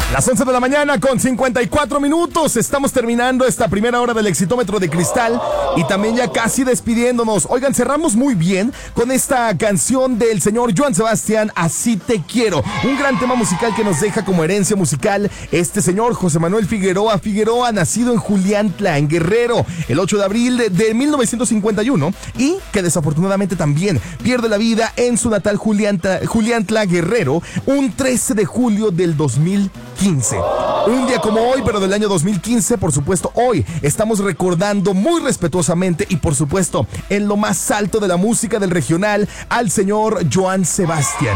Las 11 de la mañana con 54 minutos. Estamos terminando esta primera hora del Exitómetro de Cristal y también ya casi despidiéndonos. Oigan, cerramos muy bien con esta canción del señor Joan Sebastián, Así te quiero. Un gran tema musical que nos deja como herencia musical este señor José Manuel Figueroa. Figueroa, nacido en Juliantla, en Guerrero, el 8 de abril de 1951 y que desafortunadamente también pierde la vida en su natal Juliantla, Guerrero, un 13 de julio del 2015. Un día como hoy, pero del año 2015, por supuesto, hoy estamos recordando muy respetuosamente y por supuesto en lo más alto de la música del regional al señor Joan Sebastián.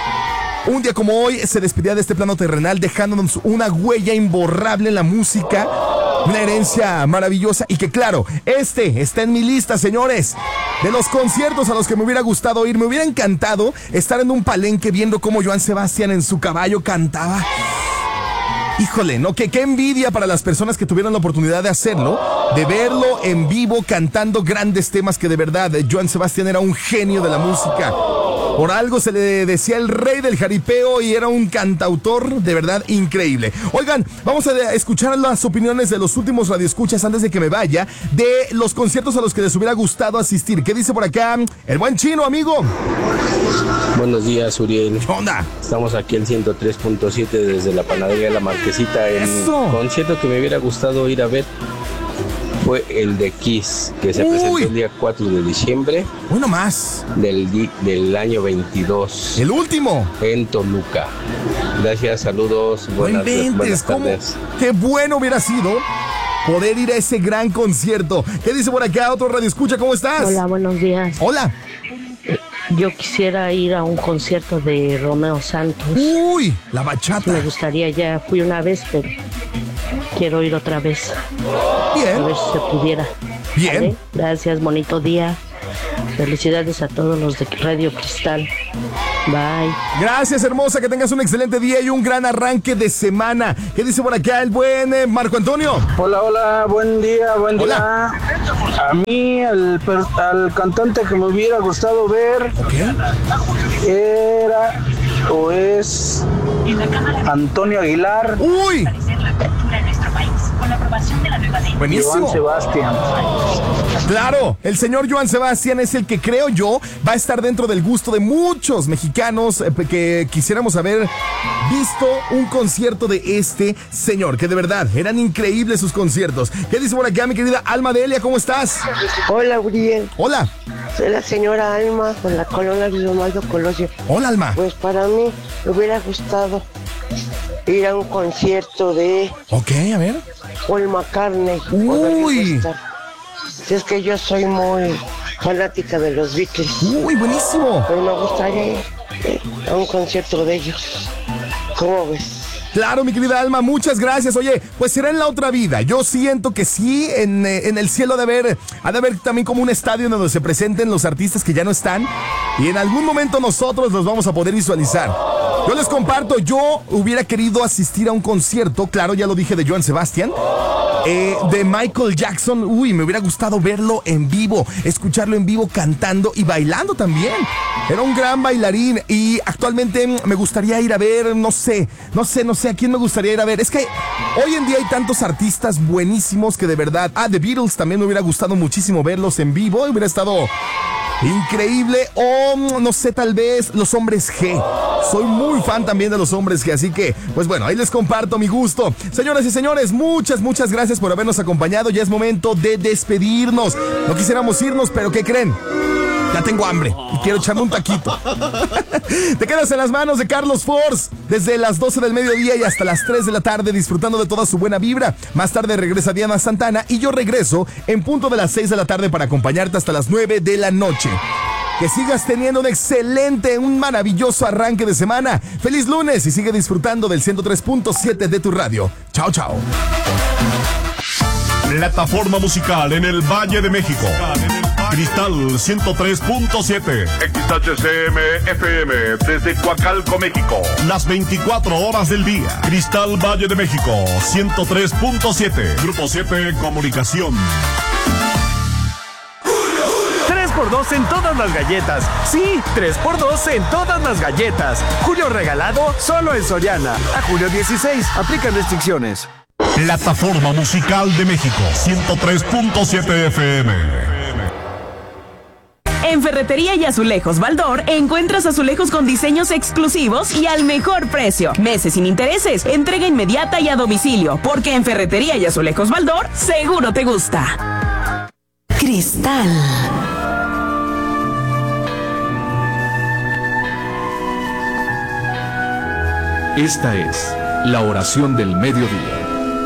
Un día como hoy se despedía de este plano terrenal dejándonos una huella imborrable en la música, una herencia maravillosa y que claro, está en mi lista, señores, de los conciertos a los que me hubiera gustado ir. Me hubiera encantado estar en un palenque viendo cómo Joan Sebastián en su caballo cantaba. Híjole, ¿no? Qué envidia para las personas que tuvieron la oportunidad de hacerlo, de verlo en vivo cantando grandes temas que de verdad Joan Sebastián era un genio de la música. Por algo se le decía el rey del jaripeo y era un cantautor de verdad increíble. Oigan, vamos a escuchar las opiniones de los últimos radioescuchas antes de que me vaya, de los conciertos a los que les hubiera gustado asistir. ¿Qué dice por acá el buen Chino, amigo? Buenos días, Uriel. ¿Qué onda? Estamos aquí en 103.7 desde la panadería La Marquesita. El concierto que me hubiera gustado ir a ver fue el de Kiss, que se presentó el día 4 de diciembre. Uno más. Del año 22. El último. En Toluca. Gracias, saludos. Buenas tardes. Qué bueno hubiera sido poder ir a ese gran concierto. ¿Qué dice por acá otro radioescucha? ¿Cómo estás? Hola, buenos días. Hola. Yo quisiera ir a un concierto de Romeo Santos. Uy, la bachata. Me gustaría, ya fui una vez, pero quiero ir otra vez. Bien. A ver si se pudiera. Bien. ¿Vale? Gracias, bonito día. Felicidades a todos los de Radio Cristal. Bye. Gracias, hermosa, que tengas un excelente día y un gran arranque de semana. ¿Qué dice por acá el buen Marco Antonio? Hola, buen día. A mí, al cantante que me hubiera gustado ver era o es Antonio Aguilar. ¡Uy! Buenísimo. Joan Sebastián. Claro, el señor Joan Sebastián es el que creo yo va a estar dentro del gusto de muchos mexicanos que quisiéramos haber visto un concierto de este señor, que de verdad eran increíbles sus conciertos. ¿Qué dice por acá mi querida Alma Delia? ¿Cómo estás? Hola, Uriel. Hola. Soy la señora Alma con la colonia Guidomaldo Colosio. Hola, Alma. Pues para mí me hubiera gustado ir a un concierto de... Ok, a ver. Paul McCartney. Uy. Si es que yo soy muy fanática de los Beatles. Uy, buenísimo. Pero me gustaría ir a un concierto de ellos. ¿Cómo ves? Claro, mi querida Alma, muchas gracias. Oye, pues será en la otra vida. Yo siento que sí, en el cielo ha de haber también como un estadio donde se presenten los artistas que ya no están. Y en algún momento nosotros los vamos a poder visualizar. Yo les comparto, yo hubiera querido asistir a un concierto, claro, ya lo dije, de Joan Sebastián. De Michael Jackson. Uy, me hubiera gustado verlo en vivo, escucharlo en vivo cantando y bailando también. Era un gran bailarín y actualmente me gustaría ir a ver, no sé a quién me gustaría ir a ver. Es que hoy en día hay tantos artistas buenísimos que de verdad... The Beatles también me hubiera gustado muchísimo verlos en vivo, hubiera estado increíble. O no sé, tal vez los Hombres G. Soy muy fan también de los Hombres G, así que, pues bueno, ahí les comparto mi gusto. Señoras y señores, muchas gracias por habernos acompañado. Ya es momento de despedirnos. No quisiéramos irnos, pero ¿qué creen? Ya tengo hambre y quiero echarme un taquito. Te quedas en las manos de Carlos Force desde las 12 del mediodía y hasta las 3 de la tarde disfrutando de toda su buena vibra. Más tarde regresa Diana Santana y yo regreso en punto de las 6 de la tarde para acompañarte hasta las 9 de la noche. Que sigas teniendo un maravilloso arranque de semana. Feliz lunes y sigue disfrutando del 103.7 de tu radio. Chao, chao. Plataforma musical en el Valle de México. Cristal 103.7. XHCM FM desde Coacalco, México. Las 24 horas del día. Cristal Valle de México 103.7. Grupo 7 Comunicación. 3x2 en todas las galletas. Sí, 3x2 en todas las galletas. Julio regalado solo en Soriana. A julio 16. Aplican restricciones. Plataforma Musical de México, 103.7 FM. En Ferretería y Azulejos Baldor encuentras azulejos con diseños exclusivos y al mejor precio. Meses sin intereses, entrega inmediata y a domicilio, porque en Ferretería y Azulejos Baldor seguro te gusta. Cristal. Esta es la oración del mediodía.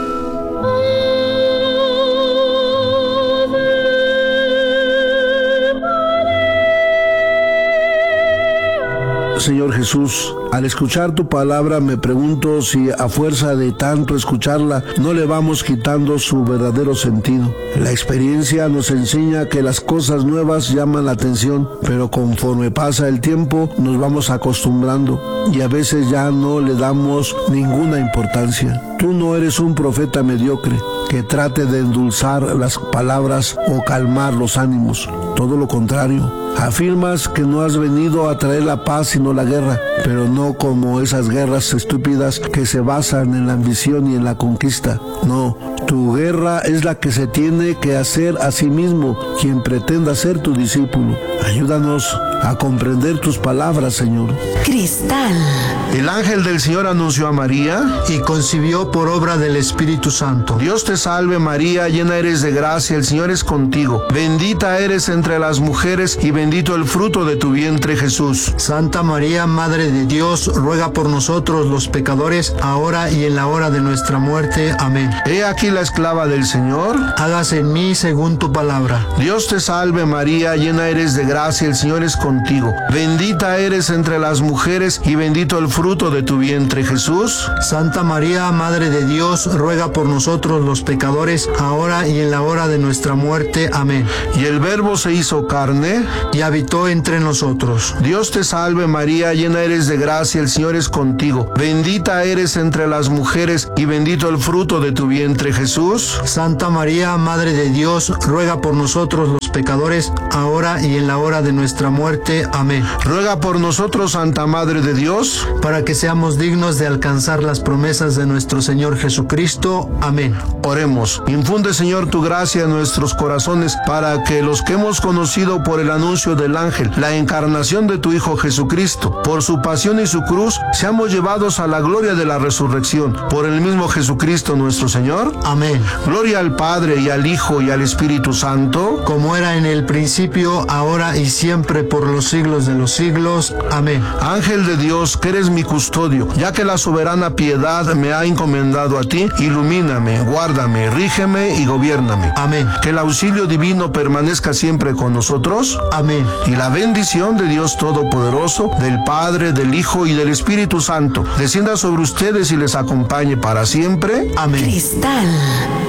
Señor Jesús, al escuchar tu palabra me pregunto si a fuerza de tanto escucharla no le vamos quitando su verdadero sentido. La experiencia nos enseña que las cosas nuevas llaman la atención, pero conforme pasa el tiempo nos vamos acostumbrando y a veces ya no le damos ninguna importancia. Tú no eres un profeta mediocre que trate de endulzar las palabras o calmar los ánimos. Todo lo contrario. Afirmas que no has venido a traer la paz sino la guerra, pero no como esas guerras estúpidas que se basan en la ambición y en la conquista. No, tu guerra es la que se tiene que hacer a sí mismo quien pretenda ser tu discípulo. Ayúdanos a comprender tus palabras, Señor. Cristal. El ángel del Señor anunció a María y concibió por obra del Espíritu Santo. Dios te salve María, llena eres de gracia, el Señor es contigo. Bendita eres entre las mujeres y bendito el fruto de tu vientre, Jesús. Santa María, Madre de Dios, ruega por nosotros los pecadores, ahora y en la hora de nuestra muerte. Amén. He aquí la esclava del Señor. Hágase en mí según tu palabra. Dios te salve María, llena eres de gracia, el Señor es contigo. Bendita eres entre las mujeres y bendito el fruto de tu vientre, Jesús. Santa María, Madre de Dios, ruega por nosotros los pecadores, ahora y en la hora de nuestra muerte. Amén. Y el Verbo se hizo carne y habitó entre nosotros. Dios te salve María, llena eres de gracia, el Señor es contigo. Bendita eres entre las mujeres y bendito el fruto de tu vientre, Jesús. Santa María, Madre de Dios, ruega por nosotros los pecadores, ahora y en la hora de nuestra muerte. Amén. Ruega por nosotros, Santa Madre de Dios, para que seamos dignos de alcanzar las promesas de nuestro Señor Jesucristo. Amén. Oremos. Infunde, Señor, tu gracia en nuestros corazones para que los que hemos conocido por el anuncio del ángel, la encarnación de tu Hijo Jesucristo, por su pasión y su cruz, seamos llevados a la gloria de la resurrección. Por el mismo Jesucristo nuestro Señor. Amén. Gloria al Padre y al Hijo y al Espíritu Santo, como era en el principio, ahora y siempre, por los siglos de los siglos. Amén. Ángel de Dios, que eres mi custodio, ya que la soberana piedad me ha encomendado a ti, ilumíname, guárdame, rígeme y gobiérname. Amén. Que el auxilio divino permanezca siempre con nosotros. Amén. Y la bendición de Dios Todopoderoso, del Padre, del Hijo y del Espíritu Santo, descienda sobre ustedes y les acompañe para siempre. Amén. Cristal.